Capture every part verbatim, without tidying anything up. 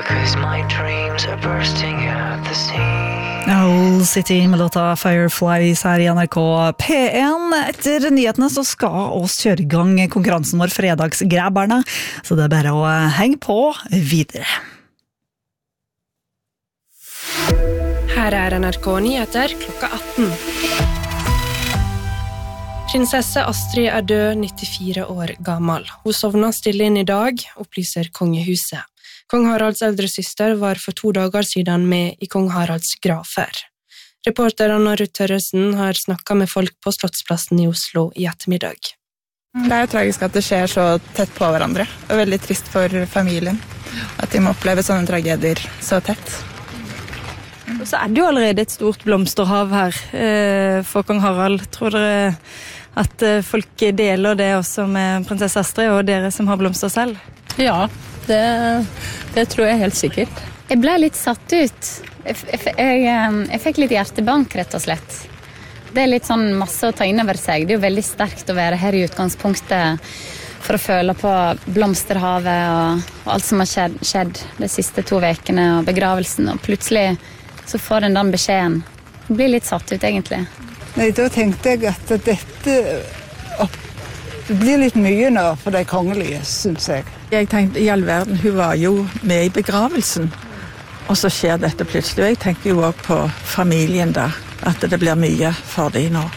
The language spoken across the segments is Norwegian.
Because my dreams are bursting at the seams. Owl City med låta Fireflies her i N R K P en. Etter nyhetene så skal oss kjøre i gang konkurransen vår Fredagsgrabberne, så det er bare å henge på videre. Her er N R K Nyheter klokka atten. Prinsesse Astrid er død, nittifire år gammel. Hun sovnet stille inn i dag, opplyser kongehuset. Kong Haralds eldre syster var for to dager siden med i Kong Haralds gravferd. Reporter Anna Ruth Tørresen har snakket med folk på Slottsplassen i Oslo i ettermiddag. Det er jo tragisk at det skjer så tett på hverandre, og veldig trist for familien at de må oppleve sånne tragedier så tett. Og så er det jo allerede et stort blomsterhav her eh, for Kong Harald. Tror dere at eh, folk deler det også med prinsesse Astrid og dere som har blomster selv? Ja, det, det tror jeg helt sikkert. Jeg ble litt satt ut. Jeg, jeg, jeg, jeg fikk litt hjertebank, rett og slett. Det er litt sånn masse å ta inn over seg. Det er jo veldig sterkt å være her i utgangspunktet for å føle på blomsterhavet og, og alt som har skjedd, skjedd de siste to vekene og begravelsen. Og plutselig så får en den beskjeden. Det blir litt satt ut, egentlig. Nei, da tenkte jeg at dette opp, det blir litt mye nå for de kongelige, synes jeg. Jeg tenkte, i all verden, hun var jo med i begravelsen, og så skjer dette plutselig. Jeg tenker jo også på familien da, at det blir mye for dem nå.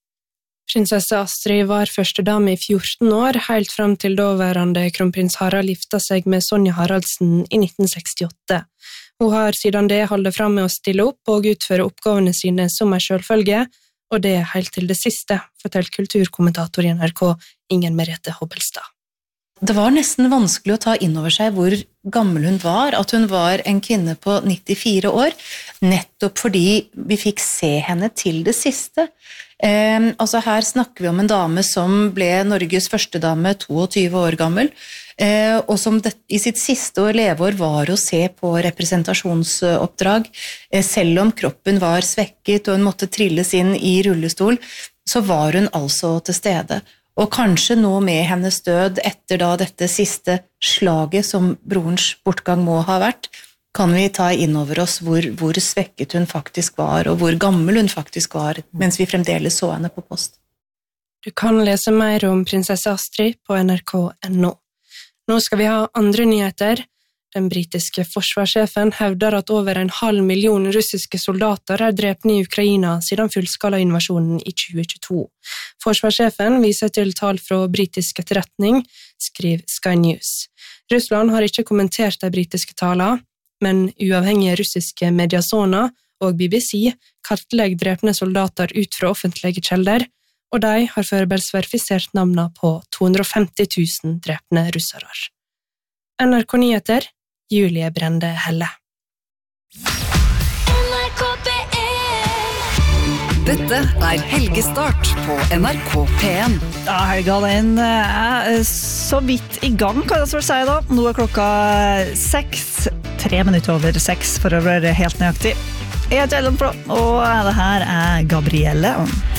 Prinsesse Astrid var første dame i fjorten år, helt frem til daværende kronprins Harald gifta seg med Sonja Haraldsen i nitten sekstiåtte. Hun har siden det holdt frem med å stille opp og utføre oppgavene sine som en selvfølge, og det helt til det siste, fortalt kulturkommentator i N R K Ingen Merete Hobbelstad. Det var nesten vanskelig å ta inn over seg hvor gammel hun var, at hun var en kvinne på nittifire år, nettopp fordi vi fikk se henne til det siste. Eh, altså her snakker vi om en dame som ble Norges første dame, tjueto år gammel, eh, og som det, i sitt siste leveår var å se på representasjonsoppdrag. Eh, selv om kroppen var svekket og hun måtte trilles inn i rullestol, så var hun altså til stede. Og kanskje nå med hennes død etter da dette siste slaget som brorens bortgang må ha vært, kan vi ta inn over oss hvor, hvor svekket hun faktisk var, og hvor gammel hun faktisk var, mens vi fremdeles så henne på post. Du kan lese mer om prinsesse Astrid på N R K punktum N O. Nå skal vi ha andre nyheter. Den britiske forsvarssjefen hevder at over en halv million russiske soldater er drept i Ukraina siden fullskala-invasjonen i tjue tjueto. Forsvarssjefen viser til tall fra britisk etterretning, skriver Sky News. Russland har ikke kommentert de britiske tallene, men uavhengige russiske Mediasona og B B C kartlegger drepne soldater ut fra offentlige kjelder, og de har foreløpig verifisert navnene på to hundre og femti tusen drepne russere. N R K Nyheter, Julie Brende Helle. Dette er Helgestart på N R K P en. Ja, helga den er så vidt i gang, kan jeg vel si da. Nå er klokka seks, tre minutter over seks for å være helt nøyaktig. Jeg heter Ellen Flå, og det her er Gabrielle.